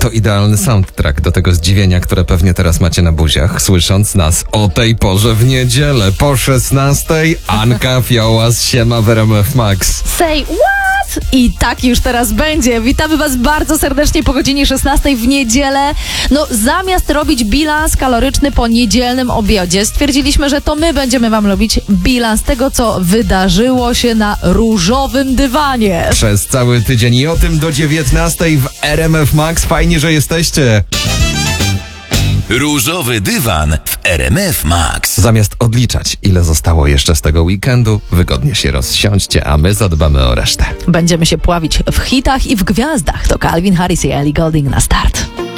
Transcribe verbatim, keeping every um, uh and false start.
To idealny soundtrack do tego zdziwienia, które pewnie teraz macie na buziach, słysząc nas o tej porze w niedzielę po szesnastej. Anka Fiołas, siema w R M F Max. Say what? I tak już teraz będzie. Witamy Was bardzo serdecznie po godzinie szesnastej w niedzielę. No, zamiast robić bilans kaloryczny po niedzielnym obiedzie, stwierdziliśmy, że to my będziemy Wam robić bilans tego, co wydarzyło się na różowym dywanie. Przez cały tydzień i o tym do dziewiętnastej w R M F Max. Fajnie, że jesteście. Różowy dywan w R M F Max. Zamiast odliczać, ile zostało jeszcze z tego weekendu, wygodnie się rozsiądźcie, a my zadbamy o resztę. Będziemy się pławić w hitach i w gwiazdach. To Calvin Harris i Ellie Goulding na start.